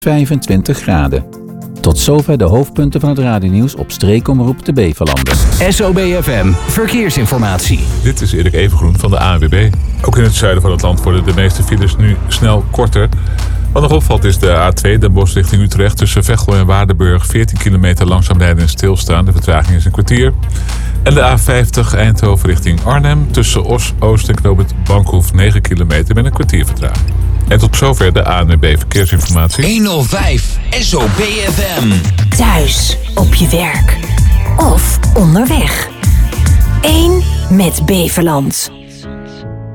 25 graden. Tot zover de hoofdpunten van het radionieuws op streekomroep de Beverlanden. SOB-FM Verkeersinformatie. Dit is Erik Evengroen van de ANWB. Ook in het zuiden van het land worden de meeste files nu snel korter. Wat nog opvalt is de A2 Den Bosch richting Utrecht tussen Veghel en Waardenburg 14 kilometer langzaam rijden en stilstaan. De vertraging is een kwartier. En de A50 Eindhoven richting Arnhem tussen Oost en Knooppunt Bankhoef 9 kilometer met een kwartier vertraging. En tot zover de ANWB Verkeersinformatie. 105 SOB-FM. Thuis, op je werk of onderweg. 1 met Beverland.